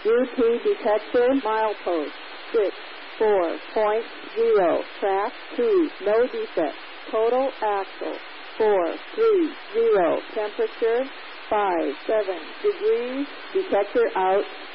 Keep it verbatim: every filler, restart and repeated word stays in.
U T detector, milepost six four point zero, track two, no defect. Total axle four three zero, temperature five seven degrees, detector out.